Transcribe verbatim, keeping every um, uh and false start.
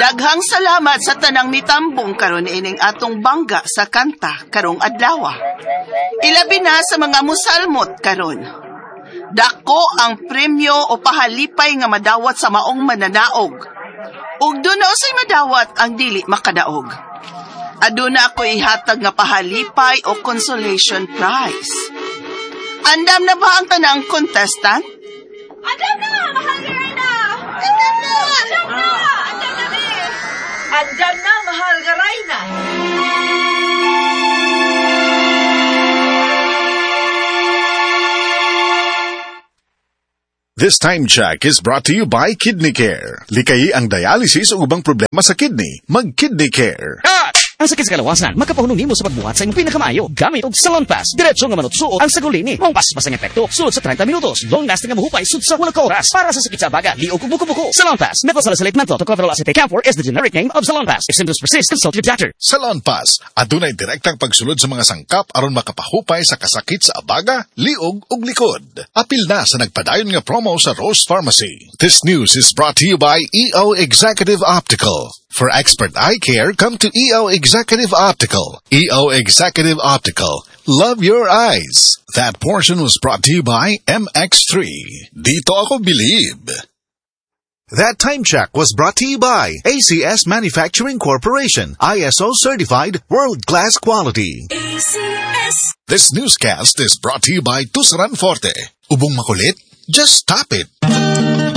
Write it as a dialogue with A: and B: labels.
A: Daghang salamat sa tanang mitambong karon ining atong bangga sa kanta karong adlaw. Ilabi na sa mga musalmot karon. Dako ang premyo o pahalipay nga madawat sa maong mananaog. Ug doon usay madawat ang dili makadaog. Aduna ako ihatag nga pahalipay o consolation prize. Andam na ba ang tanang contestant?
B: Andam na, mahal ka Reyna! Andam na! Andam na! Andam na, be! Andam na, mahal ka Reyna!
C: This time check is brought to you by Kidney Care. Likayi ang dialysis o ubang problema sa kidney. Mag-Kidney Care.
D: Ah! Ang sakit sa kalawasan, makapahulong nimo sa pagbuhat sa imong pinakamayo. Gamit og Salon Pass. Diretso nga manutsuot ang sagulini. Mong pas-pasang epekto, sulod sa thirty minutos. Long lasting nga buhupay, sud sa hulog ka oras. Para sa sakit sa baga, liog ug buko-buko. Salon Pass. Methylsalicylate menthol tocopherol acetate camphor is the generic name of Salon Pass. If symptoms persist, consult your doctor.
C: Salon Pass. Adunay direktang pagsulod sa mga sangkap aron makapahupay sa kasakit sa abaga, liog ug likod. Apil na sa nagpadayon nga promo sa Rose Pharmacy. This news is brought to you by E O Executive Optical. For expert eye care, come to E O Executive Optical. E O Executive Optical. Love your eyes. That portion was brought to you by M X three. Dito ako believe. That time check was brought to you by A C S Manufacturing Corporation. I S O certified world-class quality.
B: A C S.
C: This newscast is brought to you by Tusaran Forte. Ubong makulit? Just stop it.